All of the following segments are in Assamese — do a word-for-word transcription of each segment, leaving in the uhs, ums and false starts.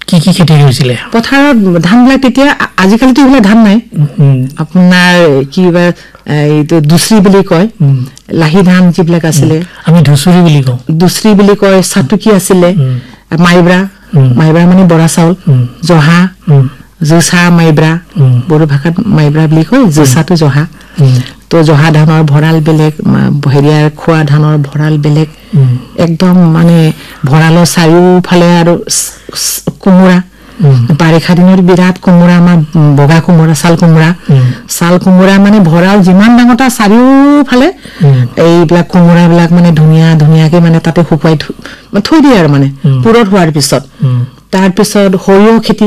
কি কি খেতি কৰিছিলে পথাৰত ধানবিলাক তেতিয়া আজিকালিতো এইবিলাক ধান নাই আপোনাৰ কিবা এইটো দুসৰি বুলি কয় লাহি ধান যিবিলাক আছিলে আমি দুসৰি বুলি কওঁ দুসৰি বুলি কয় সাতুকি আছিলে মাইব্ৰা মাইব্ৰা মানে বৰা চাউল জহা জোসা মাইব্ৰা বড়ো ভাষাত মাইব্ৰা বুলি কয় জোসাটো জহা তো জহা ধানৰ ভৰাল বেলেগ হেৰিয়াৰ খোৱা ধানৰ ভৰাল বেলেগ একদম মানে ভৰালৰ চাৰিওফালে আৰু কোমোৰা বাৰিষা দিনৰ বিৰাট কোমোৰা আমাৰ বগা কোমোৰা চাল কোমোৰা চাল কোমোৰা মানে ভৰাল যিমান ডাঙৰটা চাৰিওফালে এইবিলাক কোমোৰাবিলাক মানে ধুনীয়া ধুনীয়াকে মানে তাতে শুকুৱাই থৈ দিয়ে আৰু মানে পুৰত হোৱাৰ পিছত তাৰপিছত সৰিয়হ খেতি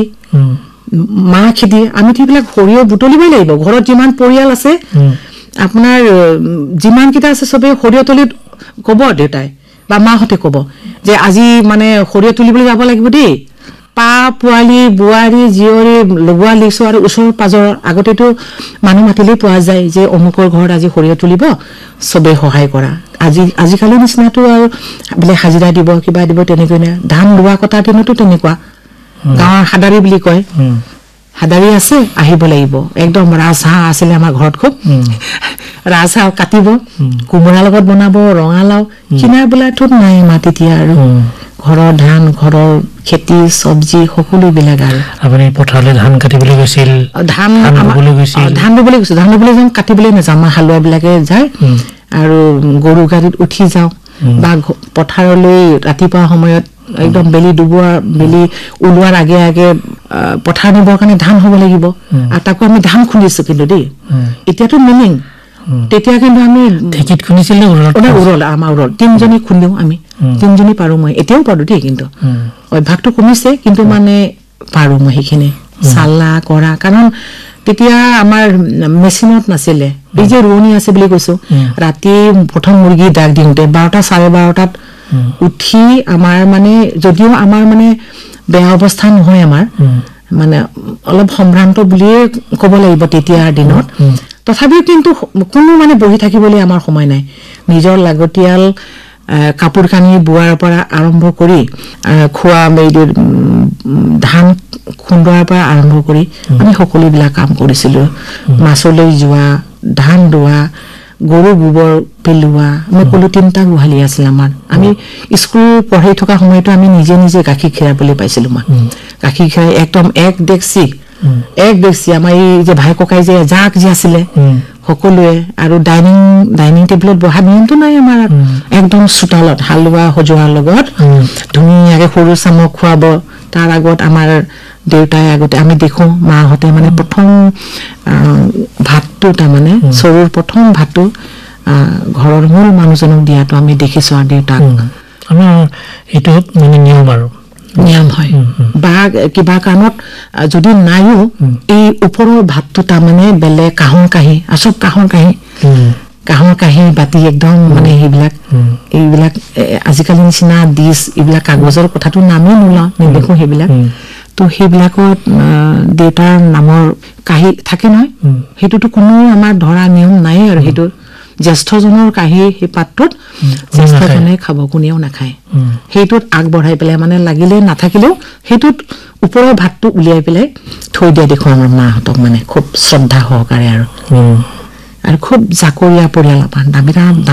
মাহ খেতি আমি এইবিলাক সৰিয়হ বুটলিবই লাগিব ঘৰত যিমান পৰিয়াল আছে আপোনাৰ যিমান কিটা আছে সবে সৰিয়হ তলিত ক'ব দেউতাই বা মাহঁতে ক'ব যে আজি মানে সৰিয়হ তুলিবলৈ যাব লাগিব দেই পা পোৱালি বুৱাৰী জীয়ৰী লগোৱা লিছো আৰু ওচৰ পাজৰ আগতেতো মানুহ মাতিলেই পোৱা যায় যে অমুকৰ ঘৰত আজি সৰিয়হ তুলিব সবে সহায় কৰা আজি আজিকালি নিচিনাটো আৰু বোলে হাজিৰা দিব কিবা দিব তেনেকৈ না ধান ৰোৱা কটাৰ দিনতো তেনেকুৱা গাঁৱৰ হাদাৰী বুলি কয় হাদাৰী আছে আহিব লাগিব একদম ৰাজহাঁহ আছিলে আমাৰ ঘৰত খুব ৰাজহাঁহ কাটিব কোমোৰা লগত বনাব ৰঙালাও কিনাৰ বোলাটোত নাই মা তেতিয়া আৰু ঘৰৰ ধান ঘৰৰ খেতি সবজি সকলো বিলাক আৰু আপুনি পথাৰলে ধান কাটিবলৈ গৈছিল ধান ৰুবলৈ গৈছিল ধান ৰুবলৈ গৈছিল ধান ৰুবলৈ যাম কাটিবলৈ নাযাম আমাৰ হালুৱা বিলাকে যায় আৰু গৰু গাড়ীত উঠি যাওঁ বা পথাৰলৈ ৰাতিপুৱা সময়ত একদম বেলি ডুবোৱা বেলি উলোৱাৰ আগে আগে পথাৰ নিবৰ কাৰণে ধান হ'ব লাগিব আৰু তাকো আমি ধান খুন্দিছো কিন্তু দেই এতিয়াতো মিলিং তেতিয়া কিন্তু আমি ঢেকিত খুন্দিছিল নে উৰল আমাৰ উৰল তিনজনী খুন্দিও আমি তিনজনী পাৰো মই এতিয়াও পাৰো দেই কিন্তু অভ্যাসটো কমিছে কিন্তু মানে পাৰো মই সেইখিনি চালা কৰা কাৰণ তেতিয়া আমাৰ মেচিনত নাছিলে এই যে ৰোৱনী আছে বুলি কৈছো ৰাতি প্ৰথম মুৰ্গী ডাক দিওঁতে বাৰটা চাৰে বাৰটাত উঠি আমাৰ মানে যদিও আমাৰ মানে বেয়া অৱস্থা নহয় আমাৰ মানে অলপ সম্ভ্ৰান্ত বুলিয়ে ক'ব লাগিব তেতিয়াৰ দিনত তথাপিও কিন্তু কোনো মানে বহি থাকিবলৈ আমাৰ সময় নাই নিজৰ লাগতিয়াল কাপোৰ কানি বোৱাৰ পৰা আৰম্ভ কৰি খোৱা মেইডৰ ধান খুন্দোৱাৰ পৰা আৰম্ভ কৰি আমি সকলোবিলাক কাম কৰিছিলো মাছলৈ যোৱা ধান ৰোৱা গৰু গোবৰ পেলোৱা আমি কলো তিনটা গোহালি আছিল আমাৰ আমি স্কুল পঢ়ি থকা সময়তো আমি নিজে নিজে গাখীৰ খীৰাবলৈ পাইছিলো মা গাখীৰ খীৰাই একদম এক ডেক্সি এক ডেক্সি আমাৰ এই যে ভাই ককাই যে জাক যে আছিলে সকলোৱে আৰু ডাইনিং ডাইনিং টেবুলত বহা নিয়মটো নাই আমাৰ একদম চোতালত হালুৱা সজোৱাৰ লগত ধুনীয়াকে সৰু চামক খুৱাব তাৰ আগত আমাৰ দেউতাই আগতে আমি দেখো মাহঁতে মানে প্ৰথম ভাতটো তাৰমানে চৰুৰ প্ৰথম ভাতটো ঘৰৰ মূল মানুহজনক দিয়াটো আমি দেখিছো আৰু দেউতাক আমাৰ এইটো মানে নিয়ম আৰু নিয়ম হয় বা কিবা কাৰণত যদি নাইও এই ওপৰৰ ভাতটো তাৰমানে বেলেগ কাঁহৰ কাঁহী আচব কাঁহৰ কাঁহী কাঁহৰ কাঁহী বাতি একদম মানে সেইবিলাক এইবিলাক আজিকালি নিচিনা ডিছ এইবিলাক কাগজৰ কথাটো নামেই নোলাওঁ নেদেখো সেইবিলাক তো সেইবিলাকত দেউতাৰ নামৰ কাঁহী থাকে নহয় সেইটোতো কোনো আমাৰ ধৰা নিয়ম নাই আৰু সেইটো জ্যেষ্ঠজনৰ কাঁহী সেই পাত্ৰত জ্যেষ্ঠজনে খাব কোনেও নাখায় সেইটোত আগবঢ়াই পেলাই মানে লাগিলে নাথাকিলেও সেইটোত ওপৰৰ ভাতটো উলিয়াই পেলাই থৈ দিয়া দেখো আমাৰ মাহঁতক মানে খুব শ্ৰদ্ধা সহকাৰে আৰু আৰু খুব জাকৰীয়া পৰিয়াল আমাৰ বিৰাট